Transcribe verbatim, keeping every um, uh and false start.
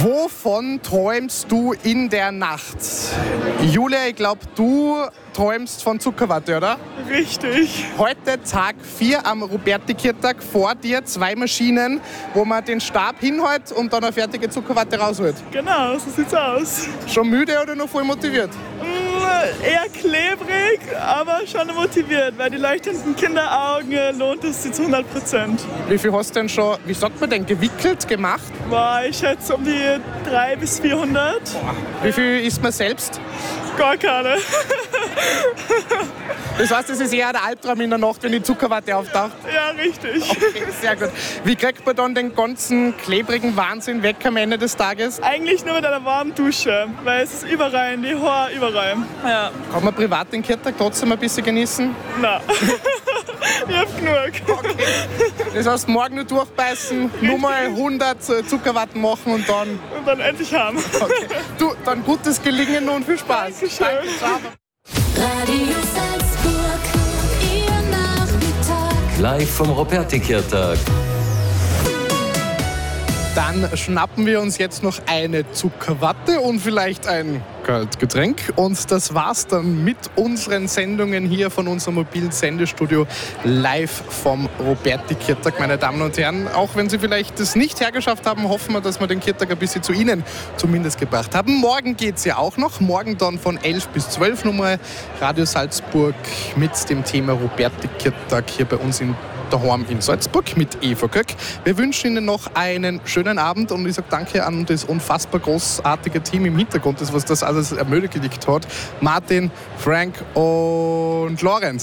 Wovon träumst du in der Nacht? Julia, ich glaube, du träumst von Zuckerwatte, oder? Richtig. Heute Tag vier am Roberti-Kirtag. Vor dir zwei Maschinen, wo man den Stab hinhält und dann eine fertige Zuckerwatte rausholt. Genau, so sieht's aus. Schon müde oder noch voll motiviert? Mm, eher klebrig, aber schon motiviert, weil die leuchtenden Kinderaugen äh, lohnt es sich zu hundert Prozent. Wie viel hast du denn schon, wie sagt man denn, gewickelt, gemacht? Boah, ich schätze um die dreihundert bis vierhundert. Wie viel isst man selbst? Gar keine. Das heißt, es ist eher der Albtraum in der Nacht, wenn die Zuckerwatte auftaucht? Ja, richtig. Okay, sehr gut. Wie kriegt man dann den ganzen klebrigen Wahnsinn weg am Ende des Tages? Eigentlich nur mit einer warmen Dusche, weil es ist überall, in die Haare überall. Ja. Kann man privat den Kirtag trotzdem ein bisschen genießen? Nein. Ich hab genug. Okay. Das heißt, morgen nur durchbeißen, nur mal hundert Zuckerwatten machen und dann... Und dann endlich haben. Okay. Du, dann gutes Gelingen und viel Spaß. Dankeschön. Danke, ciao. Radio Salzburg, ihr Nachmittag. Live vom Roberti-Kirtag. Dann schnappen wir uns jetzt noch eine Zuckerwatte und vielleicht ein Kaltgetränk. Und das war's dann mit unseren Sendungen hier von unserem mobilen Sendestudio live vom Roberti-Kirtag, meine Damen und Herren. Auch wenn Sie vielleicht das nicht hergeschafft haben, hoffen wir, dass wir den Kirtag ein bisschen zu Ihnen zumindest gebracht haben. Morgen geht's ja auch noch. Morgen dann von elf bis zwölf nochmal Radio Salzburg mit dem Thema Roberti-Kirtag hier bei uns in daheim in Salzburg mit Eva Köck. Wir wünschen Ihnen noch einen schönen Abend und ich sage danke an das unfassbar großartige Team im Hintergrund, das was das alles ermöglicht hat. Martin, Frank und Lorenz.